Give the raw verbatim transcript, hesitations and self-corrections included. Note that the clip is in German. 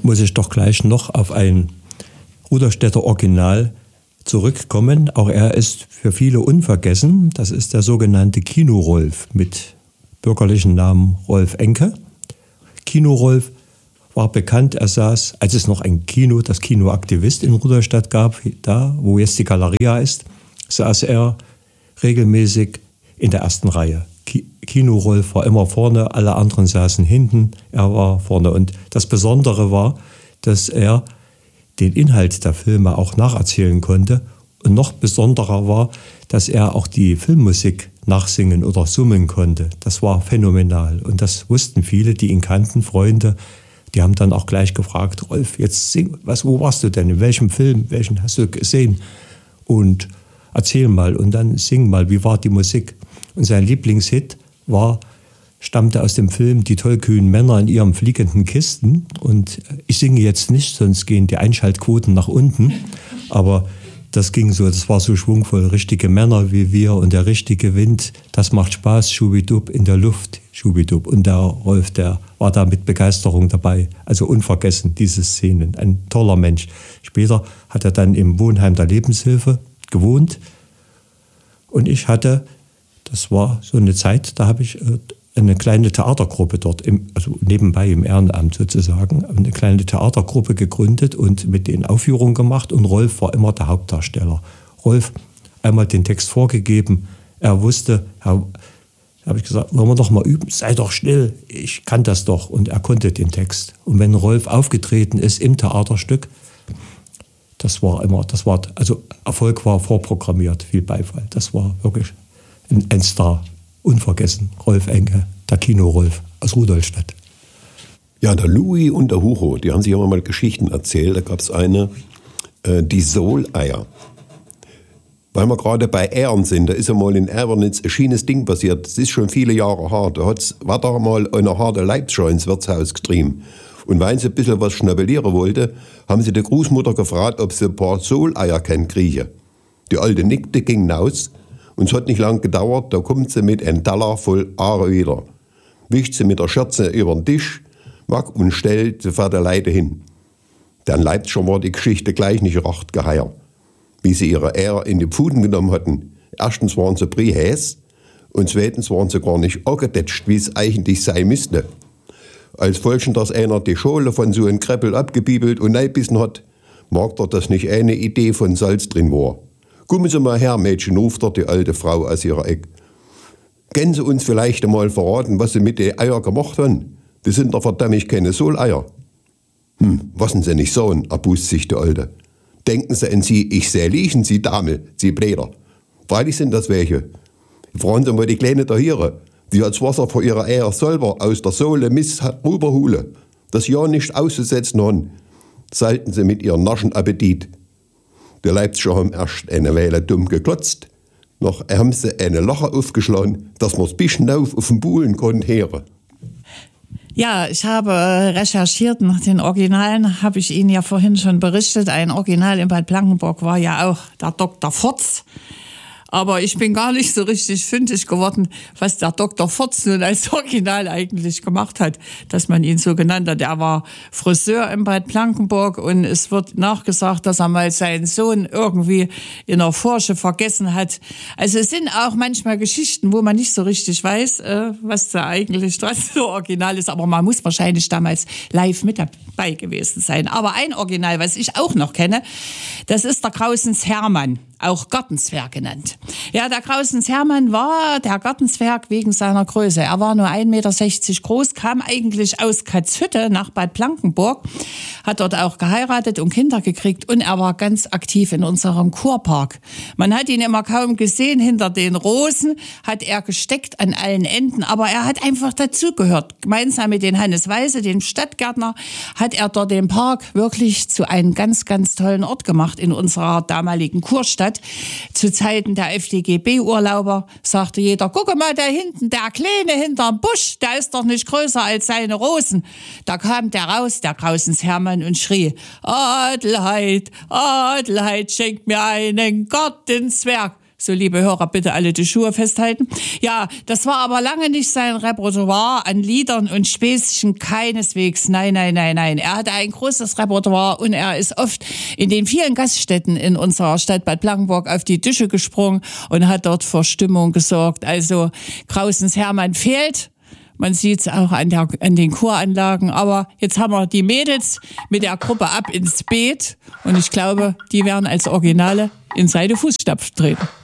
muss ich doch gleich noch auf ein Rudolstädter Original zurückkommen. Auch er ist für viele unvergessen. Das ist der sogenannte Kino-Rolf mit bürgerlichen Namen Rolf Enke. Kino-Rolf war bekannt, er saß, als es noch ein Kino, das Kino Aktivist in Rudolstadt gab, da wo jetzt die Galeria ist, saß er regelmäßig in der ersten Reihe. Kino-Rolf war immer vorne, alle anderen saßen hinten, er war vorne. Und das Besondere war, dass er den Inhalt der Filme auch nacherzählen konnte. Und noch besonderer war, dass er auch die Filmmusik nachsingen oder summen konnte. Das war phänomenal. Und das wussten viele, die ihn kannten, Freunde. Die haben dann auch gleich gefragt, Rolf, jetzt sing, was, wo warst du denn? In welchem Film? Welchen hast du gesehen? Und erzähl mal und dann sing mal, wie war die Musik? Und sein Lieblingshit war, stammte aus dem Film Die tollkühnen Männer in ihren fliegenden Kisten. Und ich singe jetzt nicht, sonst gehen die Einschaltquoten nach unten. Aber das ging so, das war so schwungvoll. Richtige Männer wie wir und der richtige Wind, das macht Spaß, schubidub in der Luft, schubidub. Und der Rolf, der war da mit Begeisterung dabei. Also unvergessen, diese Szenen. Ein toller Mensch. Später hat er dann im Wohnheim der Lebenshilfe gewohnt. Und ich hatte, das war so eine Zeit, da habe ich eine kleine Theatergruppe dort, im, also nebenbei im Ehrenamt sozusagen, eine kleine Theatergruppe gegründet und mit denen Aufführungen gemacht. Und Rolf war immer der Hauptdarsteller. Rolf einmal den Text vorgegeben, er wusste, er, da habe ich gesagt, wollen wir doch mal üben, sei doch still, ich kann das doch. Und er konnte den Text. Und wenn Rolf aufgetreten ist im Theaterstück, das war immer, das war, also Erfolg war vorprogrammiert, viel Beifall. Das war wirklich ein, ein Star. Unvergessen, Rolf Enke, der Kino-Rolf aus Rudolstadt. Ja, der Louis und der Hugo, die haben sich immer mal Geschichten erzählt. Da gab es eine, äh, die Soleier. Weil wir gerade bei Ehren sind, da ist ja mal in Ernitz ein schönes Ding passiert. Das ist schon viele Jahre her. Da hat's, war da mal eine harte Leibscher ins Wirtshaus getrieben. Und weil sie ein bisschen was schnabellieren wollte, haben sie der Großmutter gefragt, ob sie ein paar Soleier kann kriegen. Die Alte nickte, ging hinaus. Und es hat nicht lang gedauert, da kommt sie mit einem Teller voll Aare wieder. Wischt sie mit der Schürze über den Tisch, wack und stellt sie vor der Leute hin. Dann Leibscher war die Geschichte gleich nicht recht geheier. Wie sie ihre Ehre in die Pfuden genommen hatten. Erstens waren sie brihäs und zweitens waren sie gar nicht angedetscht, wie es eigentlich sein müsste. Als folgend dass einer die Schale von so einem Kreppel abgebiebelt und reinbissen hat, mag doch das nicht eine Idee von Salz drin war. Kommen Sie mal her, Mädchen, ruft dort die alte Frau aus ihrer Ecke. Können Sie uns vielleicht einmal verraten, was Sie mit den Eier gemacht haben? Das sind doch verdammt keine Soleier. Hm, was denn Sie nicht sagen, erbust sich die Alte. Denken Sie an Sie, ich seh liegen, Sie Dame, Sie Bläder. Freilich sind das welche. Fragen Sie mal die Kleine da hier, die als Wasser vor ihrer Eier selber aus der Sohle Mist rüberhole. Das ja nicht auszusetzen haben, salten Sie mit Ihrem naschen Appetit. Die Leipziger haben erst eine Weile dumm geklotzt, noch haben sie eine Lache aufgeschlagen, dass man das bisschen auf, auf den Buhlen konnte hören. Ja, ich habe recherchiert nach den Originalen, habe ich Ihnen ja vorhin schon berichtet. Ein Original in Bad Blankenburg war ja auch der Doktor Forz. Aber ich bin gar nicht so richtig fündig geworden, was der Doktor Forz nun als Original eigentlich gemacht hat, dass man ihn so genannt hat. Er war Friseur in Bad Blankenburg und es wird nachgesagt, dass er mal seinen Sohn irgendwie in der Forsche vergessen hat. Also es sind auch manchmal Geschichten, wo man nicht so richtig weiß, was da eigentlich das so Original ist. Aber man muss wahrscheinlich damals live mit dabei gewesen sein. Aber ein Original, was ich auch noch kenne, das ist der Krausens Hermann, auch Gartenzwerg genannt. Ja, der Krausens Hermann war der Gartenzwerg wegen seiner Größe. Er war nur ein Meter sechzig groß, kam eigentlich aus Katzhütte nach Bad Blankenburg, hat dort auch geheiratet und Kinder gekriegt und er war ganz aktiv in unserem Kurpark. Man hat ihn immer kaum gesehen, hinter den Rosen hat er gesteckt an allen Enden, aber er hat einfach dazugehört. Gemeinsam mit den Hannes Weise, dem Stadtgärtner, hat er dort den Park wirklich zu einem ganz, ganz tollen Ort gemacht in unserer damaligen Kurstadt. Zu Zeiten der F D G B-Urlauber sagte jeder, guck mal da hinten, der Kleine hinterm Busch, der ist doch nicht größer als seine Rosen. Da kam der raus, der Krausens Hermann, und schrie, Adelheid, Adelheid, schenk mir einen Gartenzwerg. So, liebe Hörer, bitte alle die Schuhe festhalten. Ja, das war aber lange nicht sein Repertoire an Liedern und Späßchen, keineswegs. Nein, nein, nein, nein. Er hatte ein großes Repertoire und er ist oft in den vielen Gaststätten in unserer Stadt Bad Blankenburg auf die Tische gesprungen und hat dort für Stimmung gesorgt. Also Krausens Hermann fehlt. Man sieht es auch an, der, an den Choranlagen. Aber jetzt haben wir die Mädels mit der Gruppe Ab ins Beet. Und ich glaube, die werden als Originale in seine Fußstapfen treten.